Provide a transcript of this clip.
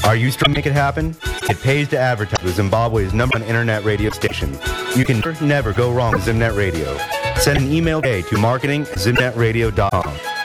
Are you struggling to make it happen? It pays to advertise with Zimbabwe's #1 internet radio station. You can never go wrong with Zimnet Radio. Send an email today to marketing@zimnetradio.com.